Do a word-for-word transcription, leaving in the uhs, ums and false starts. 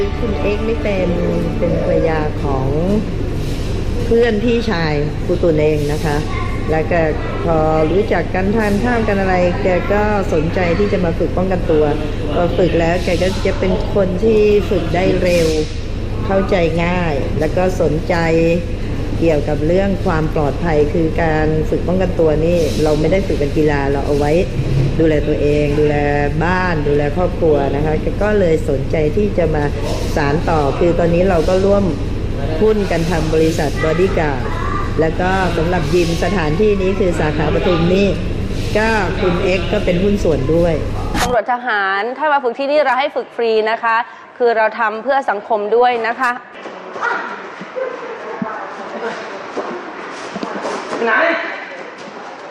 คุณเอ็กซ์นี่เป็นเป็นภรรยาของเพื่อนพี่ชายครูตุลเองนะคะแล้วก็พอรู้จักกันทานข้าวกันอะไรแกก็สนใจที่จะมาฝึกป้องกันตัวพอฝึกแล้วแกก็จะเป็นคนที่ฝึกได้เร็วเข้าใจง่ายแล้วก็สนใจเกี่ยวกับเรื่องความปลอดภัยคือการฝึกป้องกันตัวนี่เราไม่ได้ฝึกเป็นกีฬาเราเอาไว้ดูแลตัวเองดูแลบ้านดูแลครอบครัวนะคะก็เลยสนใจที่จะมาสานต่อคือตอนนี้เราก็ร่วมหุ้นกันทำบริษัทบอดี้การ์ดแล้วก็สำหรับยิมสถานที่นี้คือสาขาปทุมนี่ก็คุณเอ็กซ์ก็เป็นหุ้นส่วนด้วยตำรวจทหารถ้ามาฝึกที่นี่เราให้ฝึกฟรีนะคะคือเราทำเพื่อสังคมด้วยนะคะไหน